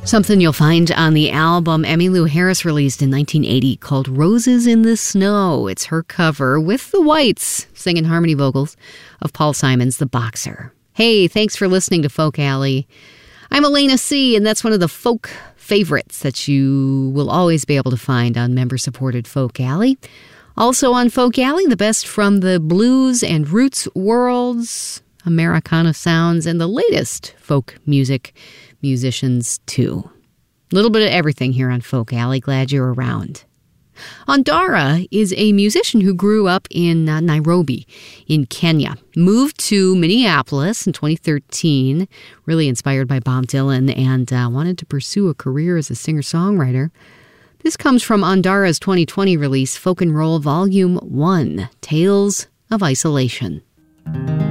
Something you'll find on the album Emmylou Harris released in 1980 called Roses in the Snow. It's her cover with the Whites singing harmony vocals of Paul Simon's The Boxer. Hey, thanks for listening to Folk Alley. I'm Elena C., and that's one of the folk favorites that you will always be able to find on member-supported Folk Alley. Also on Folk Alley, the best from the blues and roots worlds, Americana sounds, and the latest folk music musicians, too. A little bit of everything here on Folk Alley. Glad you're around. Ondara is a musician who grew up in Nairobi in Kenya, moved to Minneapolis in 2013, really inspired by Bob Dylan, and wanted to pursue a career as a singer-songwriter. This comes from Ondara's 2020 release, Folk and Roll Volume 1, Tales of Isolation.